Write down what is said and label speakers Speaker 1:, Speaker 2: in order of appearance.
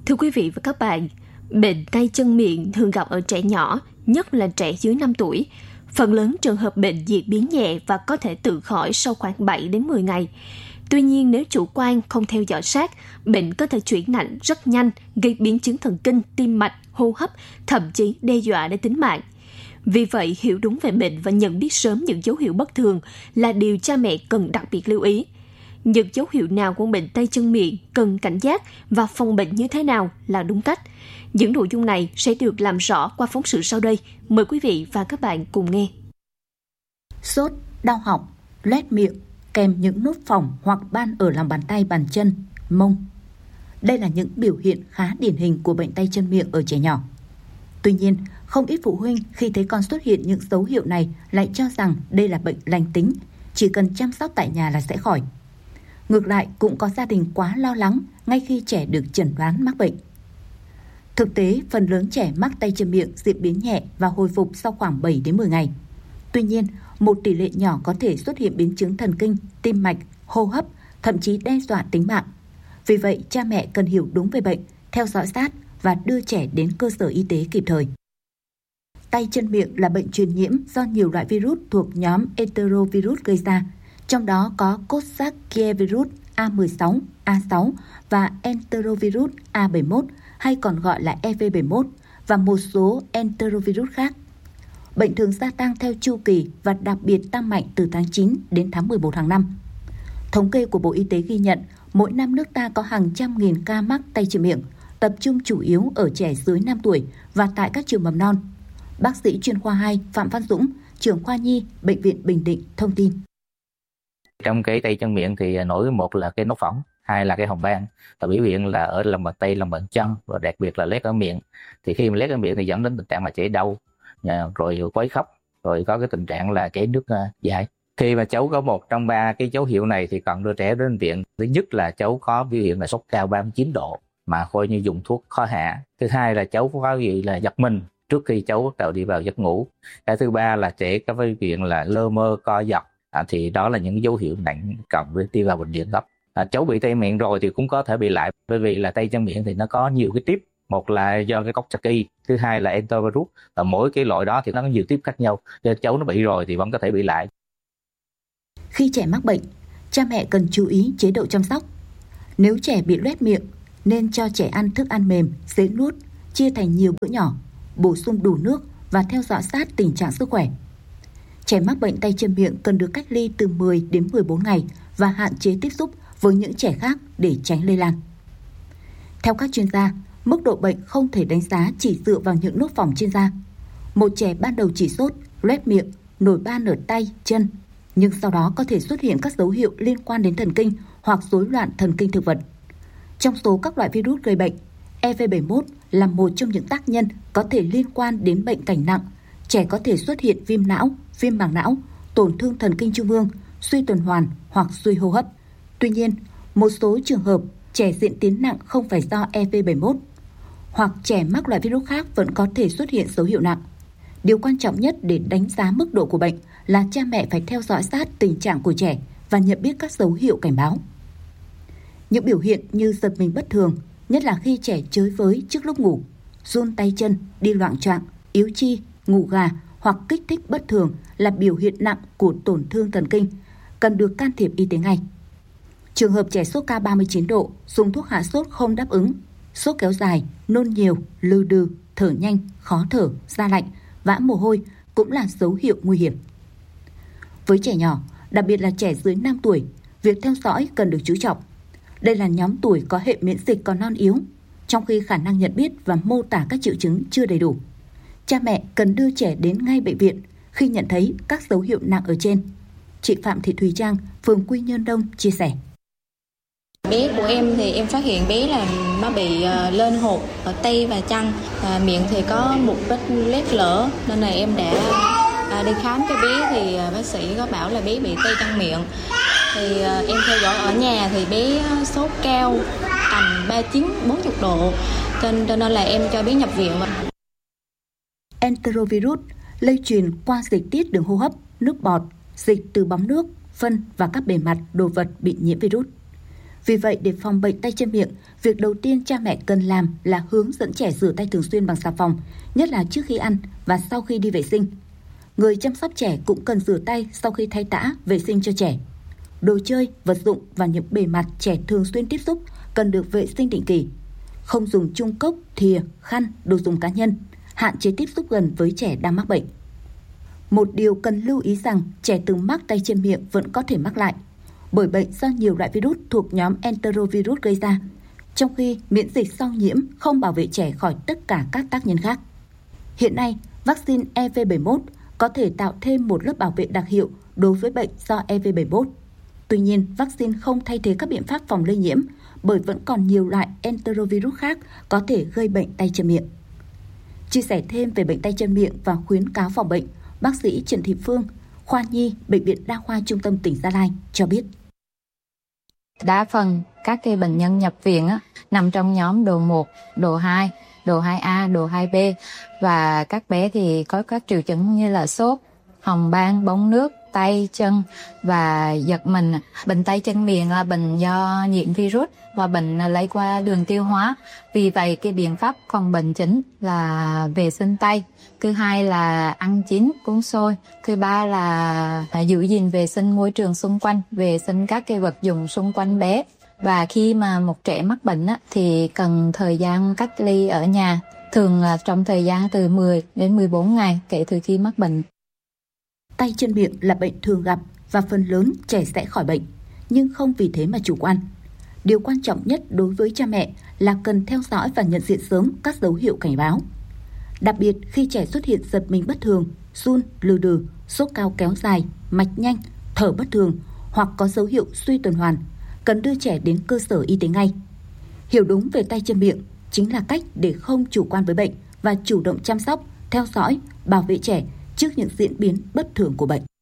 Speaker 1: Thưa quý vị và các bạn, bệnh tay chân miệng thường gặp ở trẻ nhỏ, nhất là trẻ dưới 5 tuổi. Phần lớn trường hợp bệnh diễn biến nhẹ và có thể tự khỏi sau khoảng 7 đến 10 ngày. Tuy nhiên, nếu chủ quan không theo dõi sát, bệnh có thể chuyển nặng rất nhanh, gây biến chứng thần kinh, tim mạch, hô hấp, thậm chí đe dọa đến tính mạng. Vì vậy, hiểu đúng về bệnh và nhận biết sớm những dấu hiệu bất thường là điều cha mẹ cần đặc biệt lưu ý. Những dấu hiệu nào của bệnh tay chân miệng cần cảnh giác và phòng bệnh như thế nào là đúng cách. Những nội dung này sẽ được làm rõ qua phóng sự sau đây. Mời quý vị và các bạn cùng nghe.
Speaker 2: Sốt, đau họng, loét miệng, kèm những nốt phỏng hoặc ban ở lòng bàn tay, bàn chân, mông. Đây là những biểu hiện khá điển hình của bệnh tay chân miệng ở trẻ nhỏ. Tuy nhiên, không ít phụ huynh khi thấy con xuất hiện những dấu hiệu này lại cho rằng đây là bệnh lành tính, chỉ cần chăm sóc tại nhà là sẽ khỏi. Ngược lại, cũng có gia đình quá lo lắng ngay khi trẻ được chẩn đoán mắc bệnh. Thực tế, phần lớn trẻ mắc tay chân miệng diễn biến nhẹ và hồi phục sau khoảng 7 đến 10 ngày. Tuy nhiên, một tỷ lệ nhỏ có thể xuất hiện biến chứng thần kinh, tim mạch, hô hấp, thậm chí đe dọa tính mạng. Vì vậy, cha mẹ cần hiểu đúng về bệnh, theo dõi sát và đưa trẻ đến cơ sở y tế kịp thời. Tay chân miệng là bệnh truyền nhiễm do nhiều loại virus thuộc nhóm enterovirus gây ra, trong đó có Coxsackie virus A16, A6 và enterovirus A71 hay còn gọi là EV71 và một số enterovirus khác. Bệnh thường gia tăng theo chu kỳ và đặc biệt tăng mạnh từ tháng 9 đến tháng 11 hàng năm. Thống kê của Bộ Y tế ghi nhận mỗi năm nước ta có hàng trăm nghìn ca mắc tay chân miệng, tập trung chủ yếu ở trẻ dưới 5 tuổi và tại các trường mầm non. Bác sĩ chuyên khoa 2 Phạm Văn Dũng, trưởng khoa nhi, Bệnh viện Bình Định thông tin.
Speaker 3: Trong cái tay chân miệng thì nổi một là cái nốt phỏng, hai là cái hồng ban, và biểu hiện là ở lòng bàn tay, lòng bàn chân và đặc biệt là loét ở miệng. Thì khi mà loét ở miệng thì dẫn đến tình trạng là trẻ đau, rồi quấy khóc, rồi có cái tình trạng là chảy nước dãi. Khi mà cháu có một trong ba cái dấu hiệu này thì cần đưa trẻ đến bệnh viện. Thứ nhất là cháu có biểu hiện là sốt cao 39 độ mà coi như dùng thuốc khó hạ. Thứ hai là cháu có gì là giật mình trước khi cháu bắt đầu đi vào giấc ngủ. Cái thứ ba là trẻ có biểu hiện là lơ mơ, co giật. Thì đó là những dấu hiệu nặng cần phải đi vào bệnh viện gấp. Cháu bị tay miệng rồi thì cũng có thể bị lại, bởi vì là tay chân miệng thì nó có nhiều cái tiếp. Một là do cái Coxsackie, thứ hai là enterovirus, và mỗi cái loại đó thì nó có nhiều tiếp khác nhau. Nên cháu nó bị rồi thì vẫn có thể bị lại.
Speaker 2: Khi trẻ mắc bệnh, cha mẹ cần chú ý chế độ chăm sóc. Nếu trẻ bị loét miệng, nên cho trẻ ăn thức ăn mềm, dễ nuốt, chia thành nhiều bữa nhỏ, bổ sung đủ nước và theo dõi sát tình trạng sức khỏe. Trẻ mắc bệnh tay chân miệng cần được cách ly từ 10 đến 14 ngày và hạn chế tiếp xúc với những trẻ khác để tránh lây lan. Theo các chuyên gia, mức độ bệnh không thể đánh giá chỉ dựa vào những nốt phỏng trên da. Một trẻ ban đầu chỉ sốt, loét miệng, nổi ban ở tay, chân, nhưng sau đó có thể xuất hiện các dấu hiệu liên quan đến thần kinh hoặc rối loạn thần kinh thực vật. Trong số các loại virus gây bệnh, EV71 là một trong những tác nhân có thể liên quan đến bệnh cảnh nặng. Trẻ có thể xuất hiện viêm não, viêm màng não, tổn thương thần kinh trung ương, suy tuần hoàn hoặc suy hô hấp. Tuy nhiên, một số trường hợp trẻ diễn tiến nặng không phải do EV71 hoặc trẻ mắc loại virus khác vẫn có thể xuất hiện dấu hiệu nặng. Điều quan trọng nhất để đánh giá mức độ của bệnh là cha mẹ phải theo dõi sát tình trạng của trẻ và nhận biết các dấu hiệu cảnh báo. Những biểu hiện như giật mình bất thường, nhất là khi trẻ chới với trước lúc ngủ, run tay chân, đi loạng choạng, yếu chi, ngủ gà hoặc kích thích bất thường là biểu hiện nặng của tổn thương thần kinh, cần được can thiệp y tế ngay. Trường hợp trẻ sốt cao 39 độ, dùng thuốc hạ sốt không đáp ứng, sốt kéo dài, nôn nhiều, lừ đừ, thở nhanh, khó thở, da lạnh, vã mồ hôi cũng là dấu hiệu nguy hiểm. Với trẻ nhỏ, đặc biệt là trẻ dưới 5 tuổi, việc theo dõi cần được chú trọng. Đây là nhóm tuổi có hệ miễn dịch còn non yếu, trong khi khả năng nhận biết và mô tả các triệu chứng chưa đầy đủ. Cha mẹ cần đưa trẻ đến ngay bệnh viện khi nhận thấy các dấu hiệu nặng ở trên. Chị Phạm Thị Thùy Trang, phường Quy Nhơn Đông chia sẻ.
Speaker 4: Bé của em thì em phát hiện bé là nó bị lên hột ở tay và chân, miệng thì có một vết loét lở, nên là em đã đi khám cho bé thì bác sĩ có bảo là bé bị tay chân miệng. Thì em theo dõi ở nhà thì bé sốt cao tầm 39-40 độ, cho nên là em cho bé nhập viện.
Speaker 2: Enterovirus lây truyền qua dịch tiết đường hô hấp, nước bọt, dịch từ bóng nước, phân và các bề mặt đồ vật bị nhiễm virus. Vì vậy, để phòng bệnh tay chân miệng, việc đầu tiên cha mẹ cần làm là hướng dẫn trẻ rửa tay thường xuyên bằng xà phòng, nhất là trước khi ăn và sau khi đi vệ sinh. Người chăm sóc trẻ cũng cần rửa tay sau khi thay tã, vệ sinh cho trẻ. Đồ chơi, vật dụng và những bề mặt trẻ thường xuyên tiếp xúc cần được vệ sinh định kỳ. Không dùng chung cốc, thìa, khăn, đồ dùng cá nhân, hạn chế tiếp xúc gần với trẻ đang mắc bệnh. Một điều cần lưu ý rằng trẻ từng mắc tay chân miệng vẫn có thể mắc lại, bởi bệnh do nhiều loại virus thuộc nhóm enterovirus gây ra, trong khi miễn dịch sau nhiễm không bảo vệ trẻ khỏi tất cả các tác nhân khác. Hiện nay, vaccine EV71 có thể tạo thêm một lớp bảo vệ đặc hiệu đối với bệnh do EV71. Tuy nhiên, vaccine không thay thế các biện pháp phòng lây nhiễm, bởi vẫn còn nhiều loại enterovirus khác có thể gây bệnh tay chân miệng. Chia sẻ thêm về bệnh tay chân miệng và khuyến cáo phòng bệnh, bác sĩ Trần Thị Phương, khoa nhi, Bệnh viện Đa khoa Trung tâm tỉnh Gia Lai cho biết.
Speaker 5: Đa phần các bệnh nhân nhập viện nằm trong nhóm độ 1, độ 2, độ 2A, độ 2B và các bé thì có các triệu chứng như là sốt, hồng ban, bóng nước, tay, chân và giật mình. Bệnh tay chân miệng là bệnh do nhiễm virus và bệnh lây qua đường tiêu hóa. Vì vậy cái biện pháp phòng bệnh chính là vệ sinh tay. Thứ hai là ăn chín, cuốn xôi. Thứ ba là giữ gìn vệ sinh môi trường xung quanh, vệ sinh các cái vật dụng xung quanh bé. Và khi mà một trẻ mắc bệnh thì cần thời gian cách ly ở nhà, thường là trong thời gian từ 10 đến 14 ngày kể từ khi mắc bệnh.
Speaker 2: Tay chân miệng là bệnh thường gặp và phần lớn trẻ sẽ khỏi bệnh, nhưng không vì thế mà chủ quan. Điều quan trọng nhất đối với cha mẹ là cần theo dõi và nhận diện sớm các dấu hiệu cảnh báo. Đặc biệt khi trẻ xuất hiện giật mình bất thường, run, lừ đừ, sốt cao kéo dài, mạch nhanh, thở bất thường hoặc có dấu hiệu suy tuần hoàn, cần đưa trẻ đến cơ sở y tế ngay. Hiểu đúng về tay chân miệng chính là cách để không chủ quan với bệnh và chủ động chăm sóc, theo dõi, bảo vệ trẻ trước những diễn biến bất thường của bệnh.